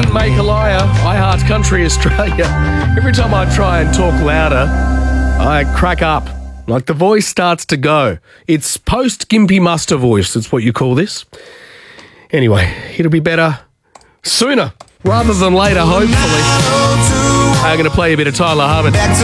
doesn't make a liar. I Heart Country Australia. Every time I try and talk louder, I crack up. Like the voice starts to go. It's post-Gimpy Muster voice. That's what you call this. Anyway, it'll be better sooner rather than later, hopefully. I'm going to play a bit of Tyler Harvard.